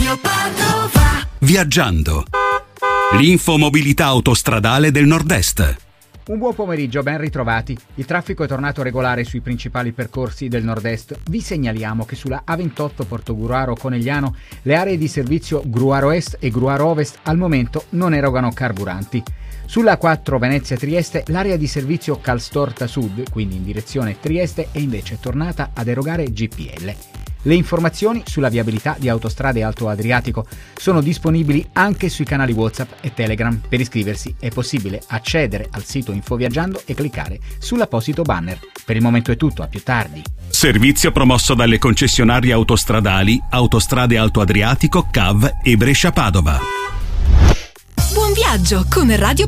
Radio Padova. Viaggiando. L'infomobilità autostradale del Nord-Est. Un buon pomeriggio, ben ritrovati. Il traffico è tornato regolare sui principali percorsi del nord-est. Vi segnaliamo che sulla A28 Portogruaro-Conegliano le aree di servizio Gruaro Est e Gruaro Ovest al momento non erogano carburanti. Sulla A4 Venezia-Trieste l'area di servizio Calstorta Sud, quindi in direzione Trieste, è invece tornata ad erogare GPL. Le informazioni sulla viabilità di Autostrade Alto Adriatico sono disponibili anche sui canali WhatsApp e Telegram. Per iscriversi è possibile accedere al sito Infoviaggiando e cliccare sull'apposito banner. Per il momento è tutto, a più tardi. Servizio promosso dalle concessionarie autostradali Autostrade Alto Adriatico, CAV e Brescia Padova. Buon viaggio con Radio